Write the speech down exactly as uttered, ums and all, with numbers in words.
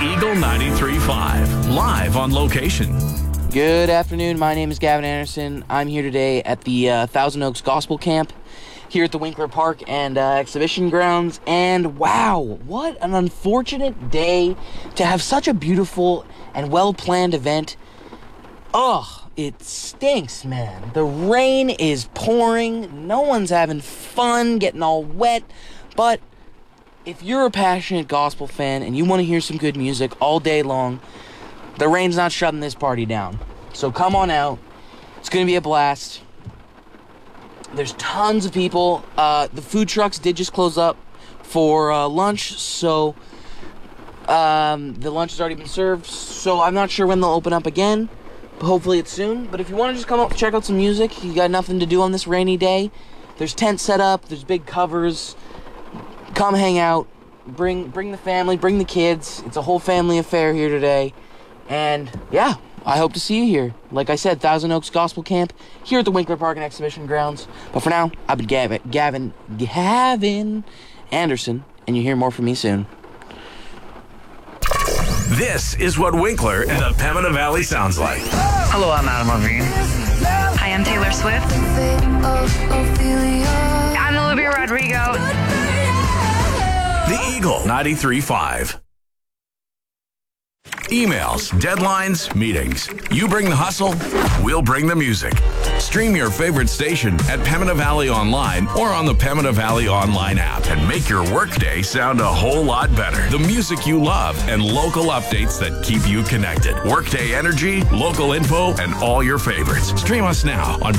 Eagle ninety-three point five, live on location. Good afternoon. My name is Gavin Anderson. I'm here today at the uh, Thousand Oaks Gospel Camp here at the Winkler Park and uh, Exhibition Grounds. And wow, what an unfortunate day to have such a beautiful and well-planned event. Ugh, it stinks, man. The rain is pouring. No one's having fun, getting all wet. But if you're a passionate gospel fan and you want to hear some good music all day long, the rain's not shutting this party down. So come on out. It's going to be a blast. There's tons of people. Uh, the food trucks did just close up for uh, lunch, so um, the lunch has already been served. So I'm not sure when they'll open up again, but hopefully it's soon. But if you want to just come up, check out some music, you got nothing to do on this rainy day, there's tents set up, there's big covers. Come hang out, bring bring the family, bring the kids. It's a whole family affair here today. And yeah, I hope to see you here. Like I said, Thousand Oaks Gospel Camp here at the Winkler Park and Exhibition Grounds. But for now, I've been Gavin, Gavin, Gavin Anderson, and you'll hear more from me soon. This is what Winkler and the Pembina Valley sounds like. Hello, I'm Adam Levine. Hi, I'm Taylor Swift. I'm Olivia Rodrigo. The Eagle ninety-three point five. Emails, deadlines, meetings. You bring the hustle, we'll bring the music. Stream your favorite station at Pembina Valley Online or on the Pembina Valley Online app and make your workday sound a whole lot better. The music you love and local updates that keep you connected. Workday energy, local info, and all your favorites. Stream us now on